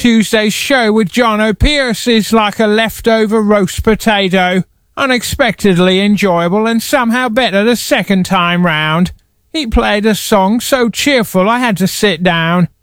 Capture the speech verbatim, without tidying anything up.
Tuesday's show with John O'Pearce is like a leftover roast potato. Unexpectedly enjoyable and somehow better the second time round. He played a song so cheerful I had to sit down.